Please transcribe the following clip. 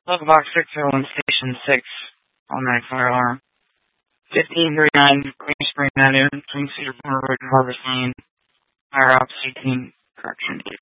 Local Box 601 Station 6, automatic fire alarm. 1539 Green Spring Avenue, between Cedar Point Road and Harvest Lane. Fire Ops 18, correction.